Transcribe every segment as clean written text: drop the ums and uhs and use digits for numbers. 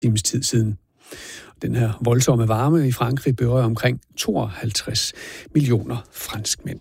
times tid siden. Den her voldsomme varme i Frankrig berører omkring 52 millioner franskmænd.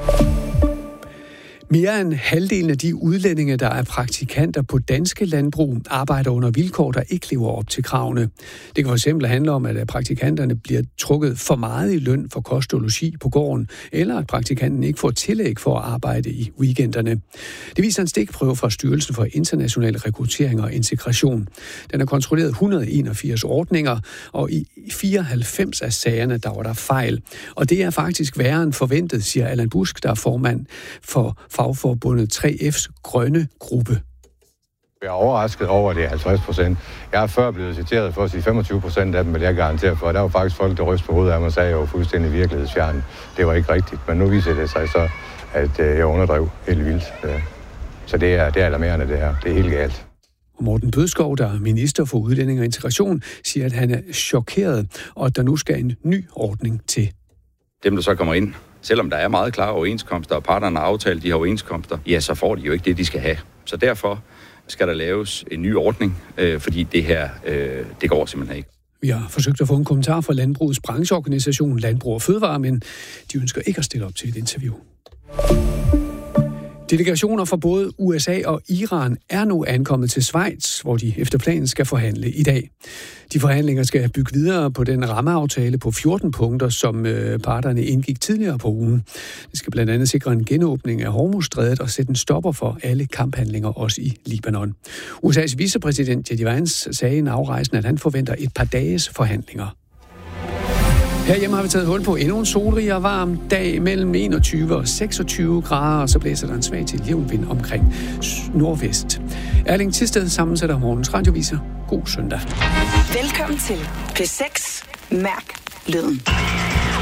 Mere end halvdelen af de udlændinge, der er praktikanter på danske landbrug, arbejder under vilkår, der ikke lever op til kravene. Det kan fx handle om, at praktikanterne bliver trukket for meget i løn for kost og logi på gården, eller at praktikanten ikke får tillæg for at arbejde i weekenderne. Det viser en stikprøve fra Styrelsen for International Rekruttering og Integration. Den har kontrolleret 181 ordninger, og i 94 af sagerne, der var der fejl. Og det er faktisk værre end forventet, siger Allan Busk, der er formand for fagforbundet 3F's grønne gruppe. Jeg er overrasket over, at det er 50%. Jeg er før blevet citeret for at sige 25% af dem, men jeg garanterer for. Der var faktisk folk, der rystede på hovedet af mig og sagde, at jeg var fuldstændig virkelighedsfjern. Det var ikke rigtigt, men nu viser det sig så, at jeg underdrev helt vildt. Så det er alarmerende, det her. Det er helt galt. Og Morten Bødskov, der er minister for udlænding og integration, siger, at han er chokeret, og at der nu skal en ny ordning til. Dem, der så kommer ind, selvom der er meget klare overenskomster, og parterne har aftalt de her overenskomster, ja, så får de jo ikke det, de skal have. Så derfor skal der laves en ny ordning, fordi det her, det går simpelthen ikke. Vi har forsøgt at få en kommentar fra Landbrugets brancheorganisation Landbrug og Fødevare, men de ønsker ikke at stille op til et interview. Delegationer fra både USA og Iran er nu ankommet til Schweiz, hvor de efter planen skal forhandle i dag. De forhandlinger skal bygge videre på den rammeaftale på 14 punkter, som parterne indgik tidligere på ugen. Det skal blandt andet sikre en genåbning af Hormuzstrædet og sætte en stopper for alle kamphandlinger, også i Libanon. USA's vicepræsident J.D. Vance sagde i en afrejsen, at han forventer et par dages forhandlinger. Herhjemme har vi taget hul på endnu en solrig og varm dag mellem 21 og 26 grader, og så blæser der en svag til jævn vind omkring nordvest. Erling Tisted sammensætter morgens radioviser. God søndag. Velkommen til P6. Mærk lyden.